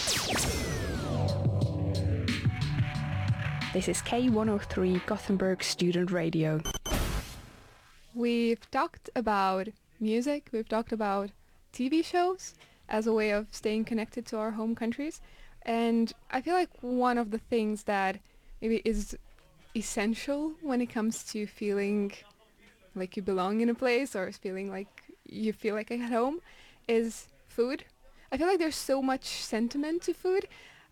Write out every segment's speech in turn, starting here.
This is K103 Gothenburg Student Radio. We've talked about music, we've talked about TV shows as a way of staying connected to our home countries. And I feel like one of the things that maybe is essential when it comes to feeling like you belong in a place or feeling like you feel like at home is food. I feel like there's so much sentiment to food.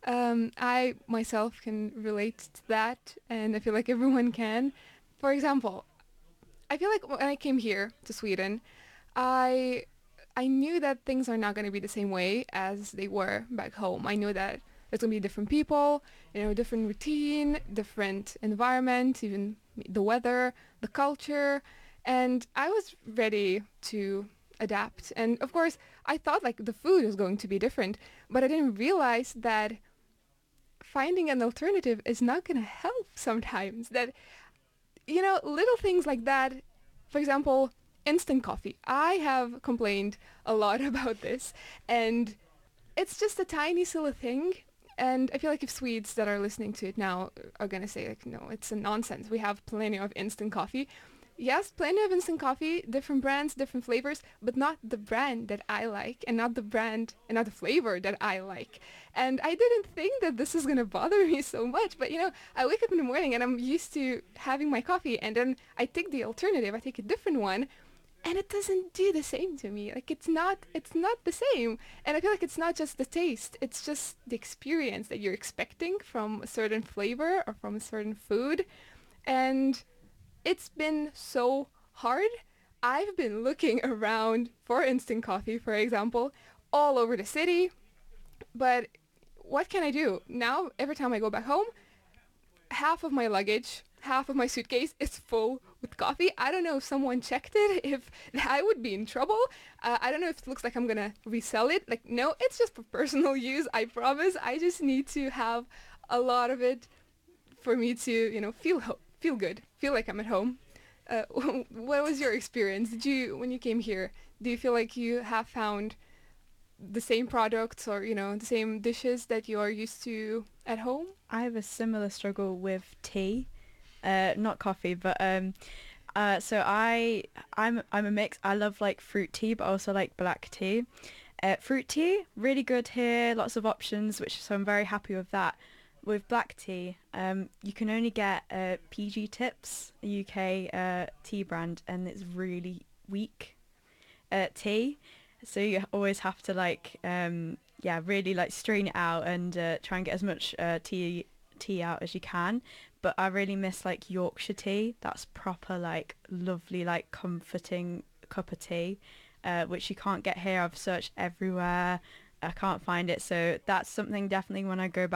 I myself can relate to that, and I feel like everyone can. For example, I feel like when I came here to Sweden, I I knew that things are not going to be the same way as they were back home. I knew that there's going to be different people, different routine, different environment, even the weather, the culture, and I was ready to adapt. And of course, I thought like the food was going to be different, but I didn't realize that finding an alternative is not going to help sometimes. That, little things like that. For example, instant coffee. I have complained a lot about this, and it's just a tiny silly thing. And I feel like if Swedes that are listening to it now are going to say, like, no, it's a nonsense. We have plenty of instant coffee. Yes, plenty of instant coffee, different brands, different flavors, but not the brand that I like, and not the brand and not the flavor that I like. And I didn't think that this is going to bother me so much, but I wake up in the morning and I'm used to having my coffee, and then I take the alternative, I take a different one, and it doesn't do the same to me. Like it's not the same. And I feel like it's not just the taste, it's just the experience that you're expecting from a certain flavor or from a certain food. And it's been so hard. I've been looking around for instant coffee, for example, all over the city. But what can I do? Now, every time I go back home, half of my luggage, half of my suitcase is full with coffee. I don't know if someone checked it, if I would be in trouble. I don't know if it looks like I'm gonna resell it. Like, no, it's just for personal use, I promise. I just need to have a lot of it for me to, feel good, feel like I'm at home. What was your experience? When you came here, do you feel like you have found the same products or, the same dishes that you are used to at home? I have a similar struggle with tea, not coffee, but so I'm a mix. I love like fruit tea, but I also like black tea. Fruit tea, really good here, lots of options, so I'm very happy with that. With black tea, you can only get PG Tips, a UK tea brand, and it's really weak tea. So you always have to really like strain it out and try and get as much tea out as you can. But I really miss like Yorkshire tea. That's proper like lovely like comforting cup of tea, which you can't get here. I've searched everywhere. I can't find it. So that's something definitely when I go back